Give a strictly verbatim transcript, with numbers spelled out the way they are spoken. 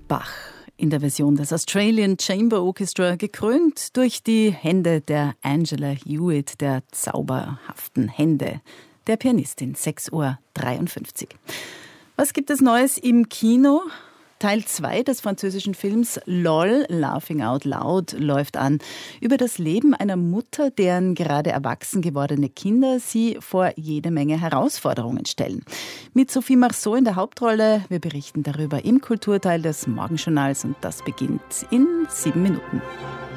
Bach in der Version des Australian Chamber Orchestra, gekrönt durch die Hände der Angela Hewitt, der zauberhaften Hände der Pianistin. sechs Uhr dreiundfünfzig. Was gibt es Neues im Kino? Teil zwei des französischen Films LOL, Laughing Out Loud, läuft an. Über das Leben einer Mutter, deren gerade erwachsen gewordene Kinder sie vor jede Menge Herausforderungen stellen. Mit Sophie Marceau in der Hauptrolle. Wir berichten darüber im Kulturteil des Morgenjournals und das beginnt in sieben Minuten.